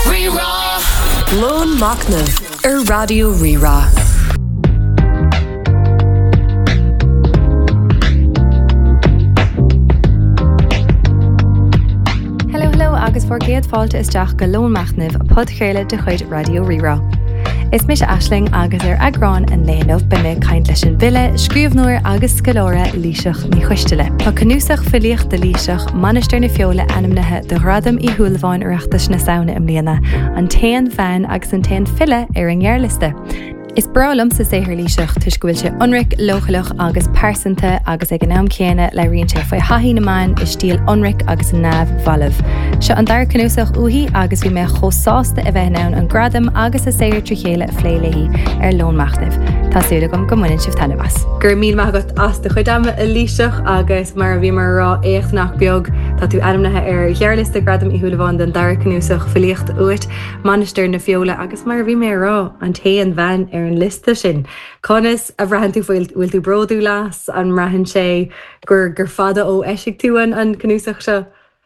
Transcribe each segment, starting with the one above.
Rerá. Lone Machnamh Radio Rerá. Hello agus for géad fáilte isteach go Lone Machnamh a podchéile de chuid Radio Rerá. Is mis Aisling agus agrán an léanamh benne caint leis an bille, scríomhnúir agus scalóra líiseach ní chuistele. Tá canúsach filiocht de líiseach manisteir na fiola animnathe de radam I thuúlháin oireachtas na saona im líana, an taan bhein agus an taan fille ar an ghearliste. Is bralam sa séhir líiseach tuis go bhfuil sé onric, lochalach agus persanta agus ag an am céine le rionn sé faoi hathí na man is stíl onric agus an náb valah. Se an dar canúsach uhi agus bhí me chosáasta a bheith nán an gradam agus a séir trichéile a phléilehí ar Lone Machnamh. Tásúla gom go muinn sibh tanabas. Gur míl magat as de chuidam a líiseach agus mar bhí mar rá écht nach beag tá tú animnathe ar ghearliste gradam I thuúlháin den dar canúsach filiocht uait manisteir na fiola agus mar bhí mé rá an taan bhein ar an liste sin. Conas a bhreahan tú bhfuil tú broadú las an rahan sé gur fada ó eisic tú an canúsach seo?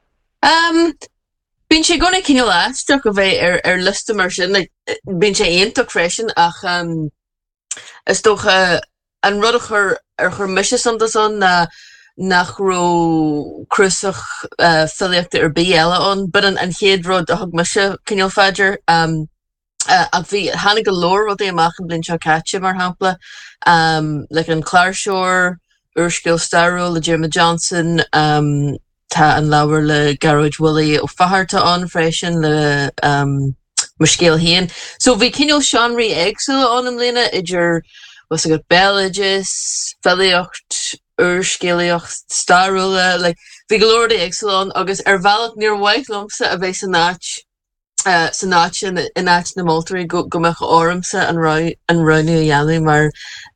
Bín sé gona cinne láisteach go bheith ar liste mar sin, bín sé aonach freisin ach is toch an rud ar chur miise santason nach ro crusach filiocht ar bí eile an, but an chéad rud a thug miise cinneal faidir ag bhí hána go leor rud é amach an blin seo caite mar hampla, like an Clarshoire, Urscil Starrow le Gemma Johnson, tá an leabhar le Garage Willie ó faharta an freisin le Muscéal Hain. So bhí cinneal seanraí éagsúla an am lína idir was a go Belagis, filiocht, Urscéalaocht, Starrow like bhí go leor éagsúla an agus ar bhealach níor mhaichlumsa a bheith san náit in áit na moltarí go meach ormsa an roinú a dhéanú mar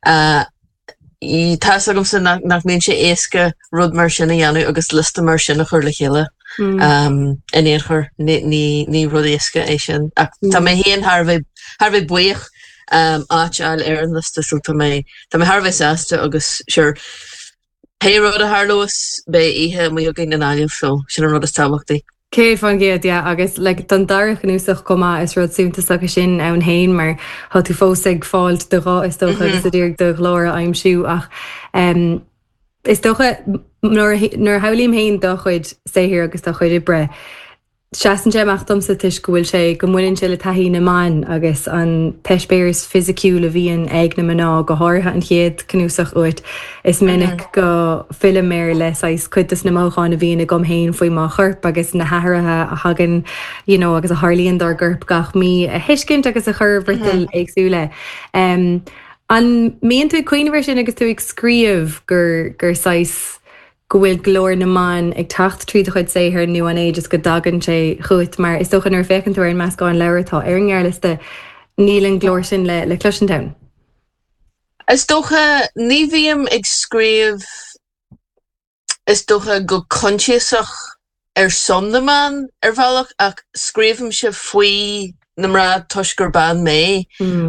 I tá agam sa nach mén sé éasca rud mar sin a dhéanú agus lista mar sin a chur le chéile in éon chur ní rud éasca é sin. Tá mé híon Harbheith buíoch áiteáil ar an lista so tá mé Harbheith sásta agus sure pe rud a Harlós be ihe mu gin an aileh so sin an rud is táhachtaí. Cé fan géad, agus le don dar canúsach comá is rud súntas agus sin ann hain mar há tú fósaigh fáilt de rá is dócha agus a dtír de glóra aimsú ach is dócha nuair hailíim hain do chuid séhir agus do chuid I bre. Seaan sé amachtam sa tuis go bhfuil sé go muinn se le taithí na man agus an teisbéirs fisiciúil a bhíon ag na maná go háirtha an chéad canúsach uait is minic go filméir leis cuitas na mócháin a bhíon a gom hain faoi má chorp agus na hairithe a hagan agus a Harlíonn dar gurp gach mí a hiiscint agus a chur britil agsúla. An míon tú cuioinehar sin agus tú ag scríomh gur sais go bhfuil glór na man ag tacht tríd chuid séhir nu an just go dagan sé chuit mar is dochan ar fechan tú ar an meascáin leirtá ar an ghearliste nílan glór sin le Clushantown. Is dócha ní bhíam ag scríomh is dócha go consciúsach ar son na man ar bhealach ach scríomham se faoi na mrá tuisgur ban mé.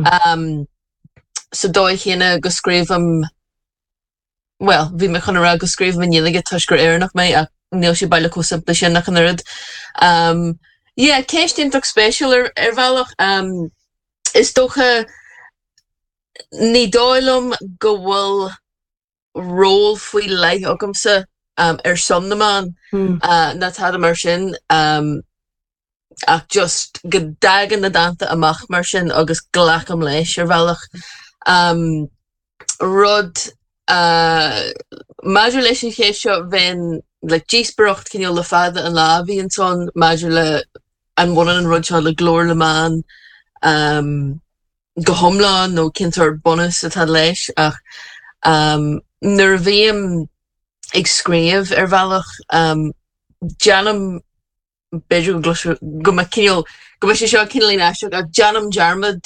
So dóigh chéine go scríomham well, bhí me chun ra go scríomh man nílige tuisgur éarnach mé ach níl sé bailile có simpla sin nach an rud. Céistínach spéisiúil ar bhealach is dócha ní dóilm go bhfuil ról faoi leith agamsa ar son na man na tá mar sin ach just go dagan na dananta amach mar sin agus ghlacham leis ar bhealach rud Maidir leis an chéis seo bhein le díosbrocht cinneal le fada an lá bhíonn son maidir le an bhna an rud seo le glór le man go thomláin nó cintar bonus atá leis ach nuair bhíam ag scríomh ar bhealach Janam beidir go me cinneal go me sé seo cinelín eisteach ach Janam Jarmad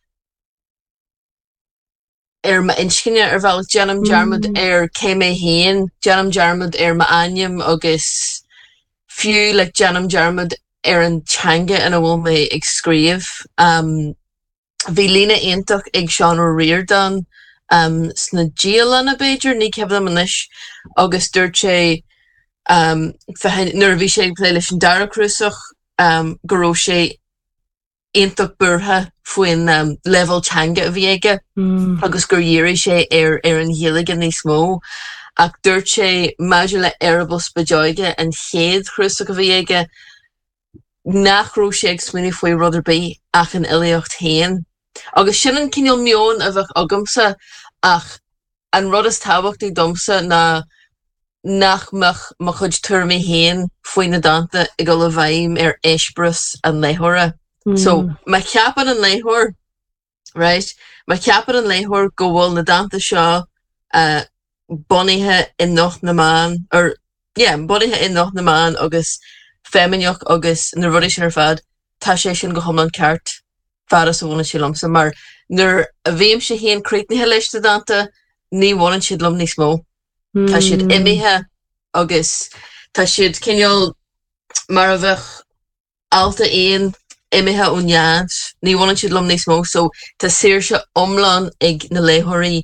ma inscinne ar bhealach Janam Jarmad ar céime hain, Janam Jarmad ar ma aim agus fiú le Janam Jarmad ar an teanga in a bhfuil mé ag scríomh. Bhí lína aonach ag Sean O'Riordan sna díalan a beidir ní cebh am anis agus dúirt sé nuair a bhí sé ag plé leis an dara cruasach go raibh sé éintach burtha faoin leveltanga a bhíige agus gur dhéirí sé ar an héalagan níos mó ach dúirt sé maidir le airbus bejoige an chéad chrúsach a bhíige nachrú sé ag smuoine faoi ruderbí ach an iliocht héin. Agus sin an cineal mion a bheith agamsa ach an rud is tábhacht ag domsa na nach mach chud turmi héin faoin na dananta ag go le bhaim ar éisbris an léthóra. So, ma ceapan an léthór, right? Ma ceapan an léthór go bhfuil na dananta seo bonithe in nach na man, bonithe in nach na man agus féimineach agus na rudí sin ar fad, tá sé sin go thomlan ceart fada sa bhna sí lomsa, mar nuair a bhíim sé héan críitnithe leis na dananta, ní bhhain siad lom níos mó. Tá siad imithe agus tá siad cineal mar a bheith alta éon imithe ón nead, ní bhhain siad lom níos mó, so tá séir se omlan ag na léthirí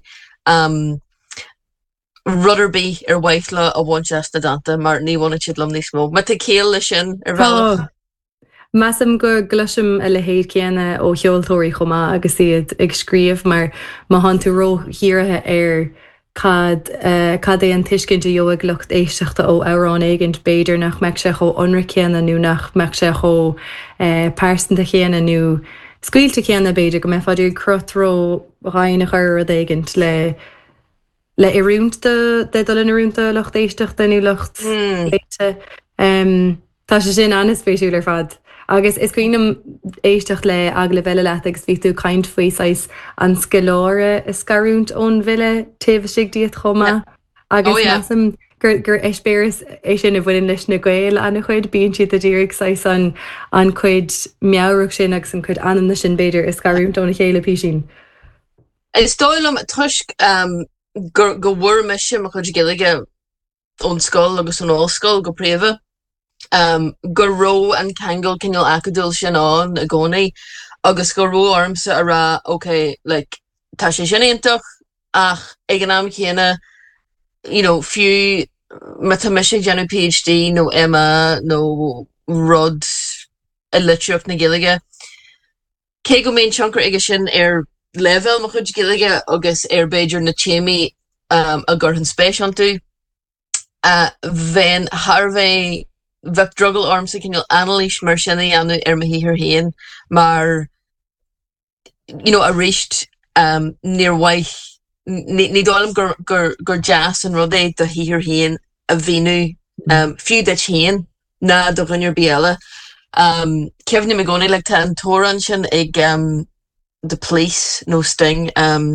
ruderbí ar waithla a bhaint na dananta, mar ní bhhain siad lom níos mó. Ma tá céal lei sin ar bhealach. Massam go gluisim a le héad céanna ó cheoltóirí chomá agus iad ag scríomh mar má han tú ró hiirithe ar cad é an tuiscinnte joag lucht éisteachta ó árán éigent beidir nach meid se cho onra chéanna nó nach meid se cho pásanta chéanna nó scuilte chéanna beidir go me fadú crotró ráinna chuir a éigent le iúnta de dul inúnta lucht éisteachta nó lucht éite. Tá sé sin anas spéisiúil ar fad. Agus is cuiinem éisteach le ag le bheile leat agus ví tú caiint faoisáis an scaláire is scarúnt ón bhile taobh sig díad chomma. Agus massam gur eispéras é sin a bhfuin leis na gail anna chuid bíon siad a ddírig sais an chuid meabhrach sin agus an chuid anam na sin beidir is scarúnt ónna chéile pí sin. Is dóilm tuisc go bhfuir me sin a chuid giige ón scoil agus an óscoil go príomh. Go ró an kegel cineal acadúil sin an a gcónaí agus go ró armsa a ra tá sé sin éintach ach ag an am chéine fiú mata me sé genu PhD nó Emma nó rud a litreach na giige. Cé go mén chunkar ige sin ar level mo chud giige agus ar beidir na téimi a gur an spéis an tú. Bhein Harvey bheith druggal ormsa cineal analís mar sinna anú ar ma híhir héin, mar a riist níor waith ní dálam gur jazz an rudé do híhir héin a bhíú fiú de héin na do bhainir béala. Ceimhní me gcónaí le tá an tóran sin ag the police nó Sting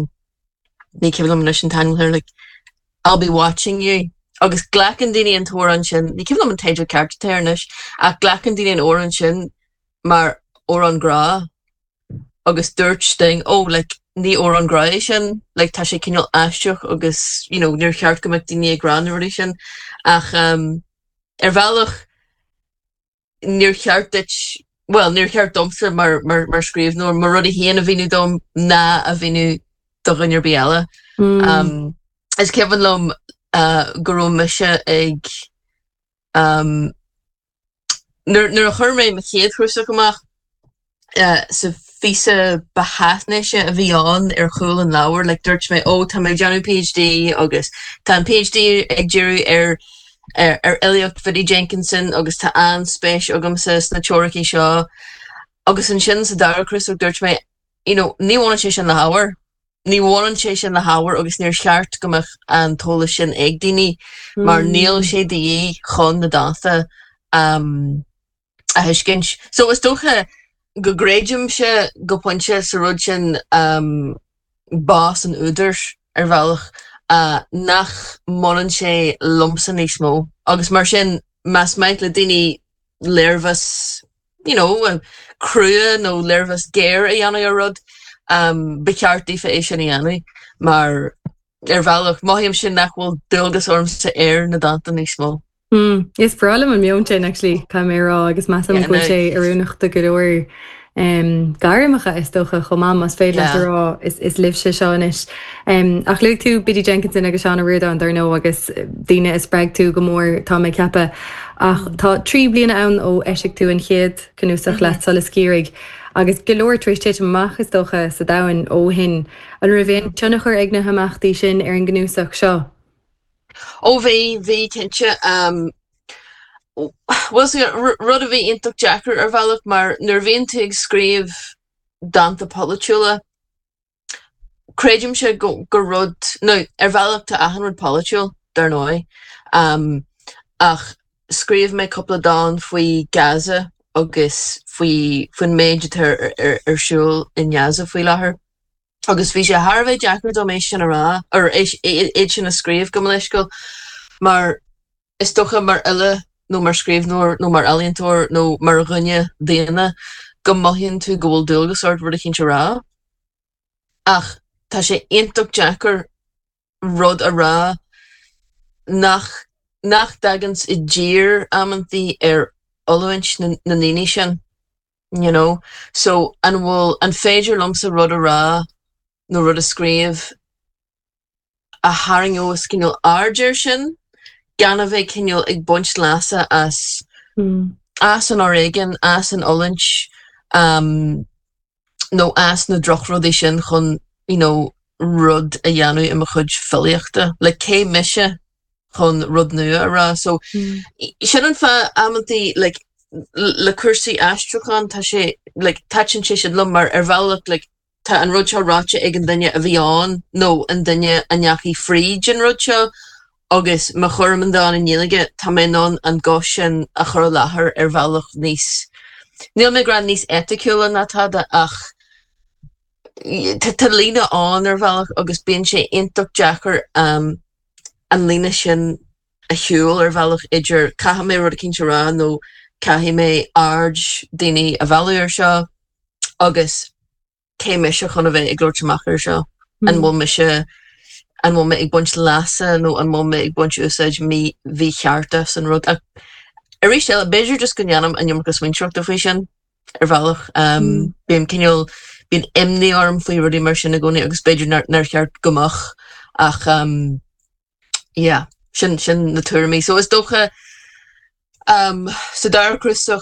ní ceimhlam na sin tanhir I'll be watching you. Agus ghlachan daoine an tóran sin, ní ceimhlam an teidir cearttéirnis, ach ghlachan daoine an óran sin mar ó an grá agus dúirt Sting ní ó an grá sin, tá sé cineal aisteach agus níor cheart go daoine granúirí sin ach ar bhealach níor cheart domsa mar scríomh nó mar rud a héana a bhíú dom ná a bhíú do rinnear béala. Is ceimhan lom goró meise ag nuair a chur mé me chéad chrúsa goach sa fisa behaithneise a bhí an ar chúil an láhar, dúirt mé tá mé deanú PhD agus tá an PhD ag deireadh ar Elliot Fiddy Jenkinson agus tá an spéis agamsa na teoraí seo agus an sin sa dara chrúsach dúirt mé níháin sé sin na háhar. Ní bhhain sé sin na háhar agus níor cheart gomach an tóla sin ag daoine mar níl sé daí chun na dansa a thuiscint. So is dócha go gréidim se go pointse sa rud sin bás an úidir ar bhealach nach monan sé lomsa níos mó. Agus mar sin meas meid le daoine léirvas crua nó léirvas géir a dhéanana ar rud. Beceartí fa é sin anna, mar ar bhealach maithim sin nachhfuil dulgus ormsa ar na dananta níos mó. Is bralam an mion sin actually cá mé rá agus massam go sé arúnachta goúir Garmacha is docha chomá mas féad le rá is libse seánis. Ach lu tú Biddy Jenkinson agus seánna ruúda an daró agus daine is spreag tú go mór tá mé cepa ach tá trí bliana ann ó eisic tú an chéad canúsach le solas círig. Agus golóir tríéis amach is docha sa dain ó hin an ra bhéon tena chur ag na haachtaí sin ar an gnúsach seo. Ó bhí cinse was rud a bhí intach Jackar ar bhealach mar nar bhíon ag scríomh dananta polyúla Creidim se go rud no ar bhealach tá ahanrad polyúil dar nói ach scríomh mé coppla dá faoi Gaza agus faoin méid arsúil in Gaza faoi láthair. Agus bhí sé Harbheith Jackar do mééis sin ará ar éiad sin a scríomh go leiscail mar is docha mar eile nó mar scríbhnúir nó mar alíontóir nó mar ghine déana go maithíonn tú go bhfuil dulgus ort rud a cinnte rá. Ach tá sé intach Jackar rud a rá nach dagans I ddír amantí ar olhaint na níní sin, you know, so an féidir lomsa rud a rá nó rud a scríomh a haingos cinneal ardéir sin gan a bheith cinneal ag buint lása as an Oregon, as an olhaint nó as na drochrodí sin chun, you know, rud a dhéanú im a chud filiachta le cé mise chun rud nua ará. So sin an fa amantí like le cursaí astrachan tá sé like tachin sé sin lumar ar bhealach like tá an rud seo ráte ag an duine a bhíán nó an duine a neachí fríd an rud seo agus ma churman dá in dhéige tá mé ná an gá sin a chur láthair ar bhealach níos. Níl mé gran níos eticiúla natáda ach tá lína an ar bhealach agus bíonn sé intach Jackar an lína sin a hiúil ar bhealach idir caithe mé rud a cinnte rá nó caithí mé ard daoine a bhealúir seo agus cé mise chun a bheith ag glúirteach ar seo an bhfuil mise an bhfuil mé ag buint lása nó an bhfuil mé ag buint úsáid mí bhí chearta san rud. A rís eile beidir just go neanam an dhearmach go swinseachta faoi sin ar bhealach bíon cinneal bíon imní orm faoi rudí mar sin na gcónaí agus beidir nar cheart gomach ach sin na tuairimí. So is dócha sa dar cruisach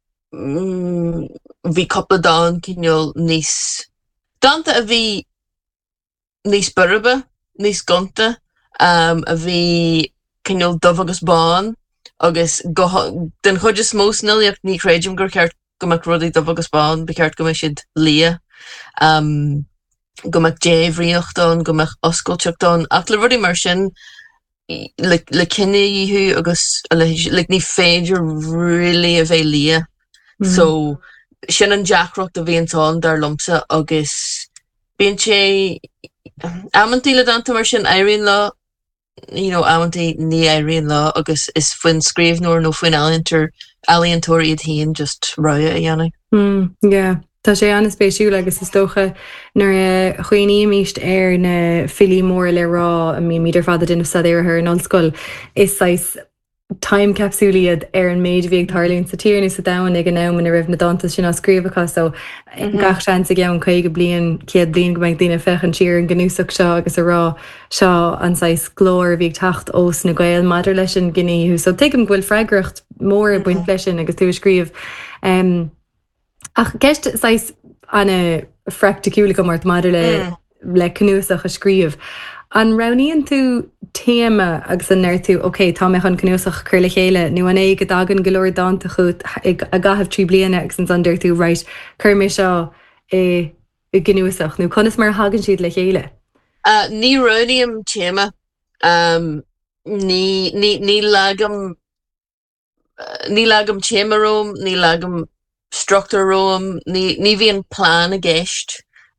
bhí coppla dá cinneal níos dananta a bhí níos burbe, níos gonta a bhí cinneal dubh agus bán agus den chud is mó snilíocht ní chréidim gur ceart gomach rudaí dubh agus bán be ceart go siad lia gomach déhríochtán gomach oscailteachtain ach le rudí mar sin le cinenne dhéú agus le ní féidir really a bheith lia. So sin an Jackrocht a bhíontáin dar lomsa agus bíonn sé amantí le dananta mar sin éiríonn lá, you know, amantí ní éiríonn lá agus is faoin scríbhnúir nó faoin alíontóir iad haon just ráide a dhéanamh. Yeah. Tá sé an spéisiú agus is dócha nar chuoine míist ar na filií mór le rá a mí míidir fada duine sa éarth an ollscoil is sais time capsúliad ar an méid bhíag tarlíonn sa tíirní sa dain ag an nám in a raibh na dantas sin scríomhacha so gach sean sa gceann chuige blion ciad blion go mbeidh daoine fechan siar an gnúsach seo agus a rá seo an sais glór bhíag tacht os na gail maidir leis an gníú. So tuigim bhfuil freigracht mór a buint leis sin agus tú scríomh. Ach ceist sais anna freicticúla go mart maidir le cnúsach a scríomh. An raníonn tú téama agus an neir tú, ok, tá mé an cnúsach chur le chéile, nu an é go dagan golóir dáanta chut a gahabh trí bliana agus an sandir tú ráis chur mé seo i gnúsach, nu conas mar hagann siad le chéile. Ní raníam téama ní lagam téama róm, ní lagam structure róm, ní bhíon plán a gceist.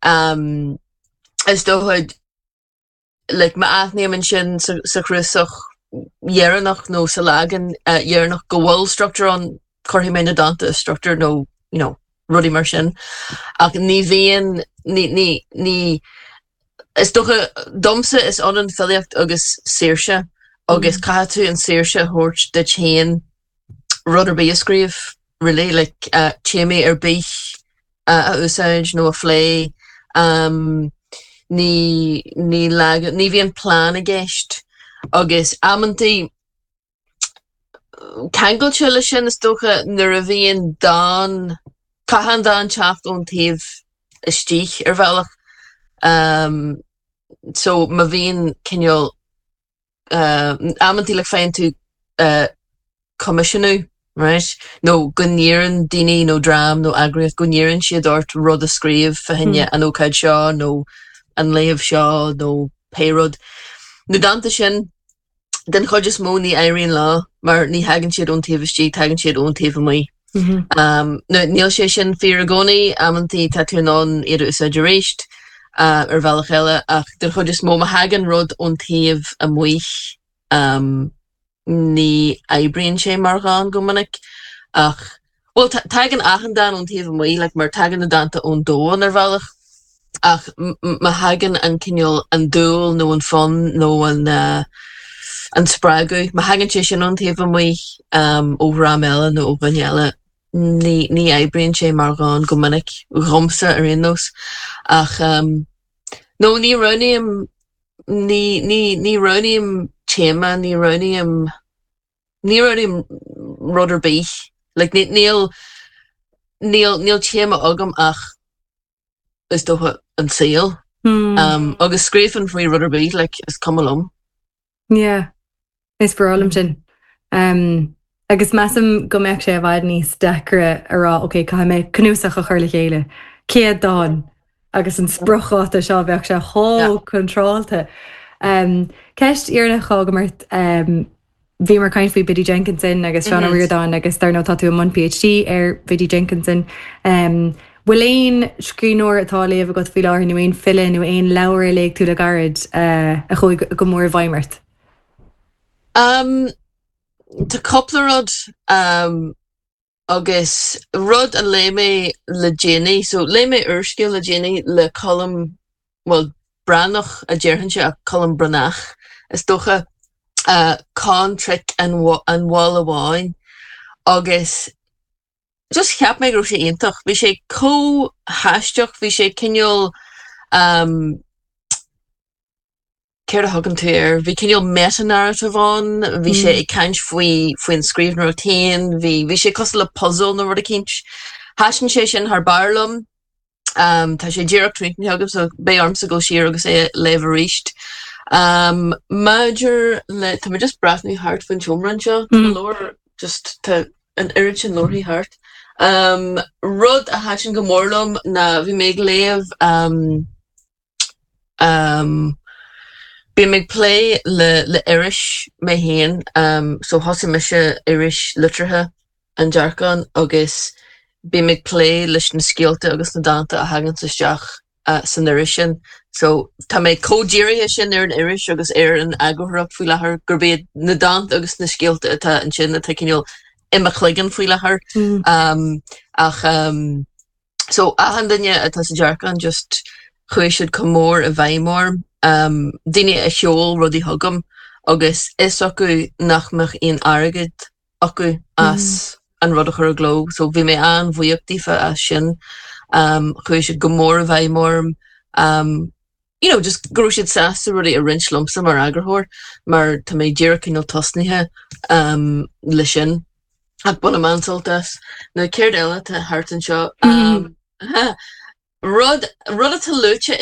Is dóchuid like ma aithníam sin sa chrúsach dhearannach nó sa lagan dhearannach go bhfuil structure an chuirtí mé na dananta structure nó, you know, rudí mar sin. Ach ní bhíon ní is dócha domsa is an filiacht agus saoirse agus caithe tú an saoirse thuirt de chéan rud ar bí a scríomh really like téimi ar bích a úsáid nó a phlé ní bhíon plán a gceist agus amantí Kegel se sin is stocha nuair a bhíon caihan dá teacht ón taobh istích bhealach so ma bhíon cinneol amantí le féin tú commissionú right nó gonían daoine nó drám nó agriíocht goníann siad ort rud a scríomh fa hinne an ócaid seo nó an léamh seo nó péród nó dananta sin den chuid is mó ní éiríonn lá mar ní hagann siad ón taobhtí hagann siad ón taobh mí níl sé sin fi a gcónaí amantí taúán iad úsáid réist ar bhealach eile ach den chuid is mó a hagan rud ón taobh a muoich ní éibrionn sé mar gáin go minic ach well tagan achan dan ón taobh mí le mar tagan na dananta ón dóin ar bhealach ach ma hagan an cinneol an dúil nó an fun nó an sppragu ma hagan sé sin an taobh mí ó ramile nó ó banile ní éibrionn sé mar gáin go minic romsa ar innos ach nó ní roníim ní roníim téma ní roníim ruder bích like níl téma agam ach is doch an seal agus scrífan faoi ruder bích like is cum alum yeah is bralam sin agus meam go meach sé a bhaid níos decre ará oké cai mé cnúsach a chuirla chéile céad dáin agus an spruchát a seo bheith se hó controlta ceist iarna chágamart bhí mar caiin faoi Biddy Jenkinson agus Seanna Riordan agus tar nó tatú an PhD ar Biddy Jenkinson bhfuil éon scríóir atá léomh go fi láir nó éon fillin nó éon leabhar le tú le garid a chuig go mór bhaimart Tá coppla rud agus rud an léime le déine so léime ursciil le déine le colm well brannach a ddéirhann se a colm branach is docha con trick an wall amháin agus just cheap me gro sé intach bhí sé có haisteach bhí sé cinneol Ceir a hagan tú ar bhí cinneol meta-narrative an bhí sé ag caint faoin scríbhnar tain bhí sé cos le puzzle nó rud a cinint hasan sé sin th barlam tá sé ddíireach trín agam so bé armsa go siar agus é leh ríist Maidir le tá just brathnú hart fan chomran seo lór just tá an irid sin lóirí hart rud a hasin go mórlam na bhí méid léamh Bí mig play le Irish mé héan so hosa me se Irish litrathe an jarcan agus bí mig play leis na scialta agus na dananta a hagan sa isteach san Irish sin so tá mé códíirithe sin ar an Irish agus ar an agóthach faoi lethir gur béad na dananta agus na scialta atá an sin atá cinneol imime chligan faoi lethir ach so ahan danne atá sa jarcan just chuir siad commór a bhaimór Dine a seol rudí hagam agus is acu nachmach on agad acu as an rud a chur gló so bhí mé an bhuiachtífa as sin chuir siad gomór a bhaimór just gro siad sasa rudí a rinslumsa mar agrahor mar tá mé ddíireach nó tosnithe le sin ach buna mansoltas na céir eile tá hart an seo rud a tá lute